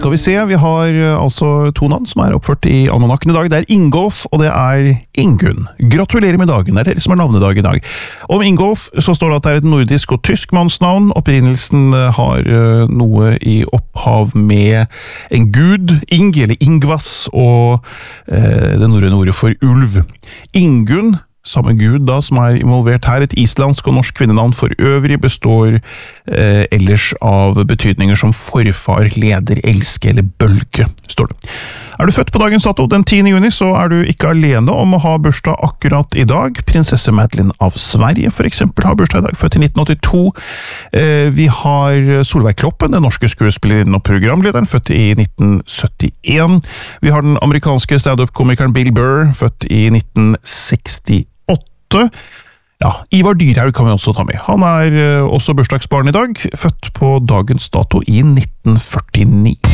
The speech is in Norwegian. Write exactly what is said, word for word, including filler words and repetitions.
Skal vi se, vi har altså to navn som er oppført i almanakken i dag. Det er Ingolf, og det er Ingunn. Gratulerer med dagen, det er dere som er navnedag i dag. Om Ingolf så står det at det er et nordisk og tysk mannsnavn. Opprinnelsen har noe i opphav med en gud, Ing eller Ingvas, og eh, det norrøne ordet for ulv. Ingunn, samme gud da, som er involvert her, et islandsk og norsk kvinnenavn for øvrig, består eh, ellers av betydninger som forfar, leder, elske eller bølge, står det. Er du født på dagens dato den tiende juni, så er du ikke alene om å ha bursdag akkurat i dag. Prinsesse Madeleine av Sverige, for eksempel, har bursdag i dag, født i nitten åttito. Eh, vi har Solveig Kloppen, den norske skuespillerinnen og programlederen, født i nitten syttien. Vi har den amerikanske stand-up-komikeren Bill Burr, født i nitten sekstiåtte. Ja, Ivar Dyrhaug kan vi også ta med. Han er også bursdagsbarn i dag, født på dagens dato i nitten førtini.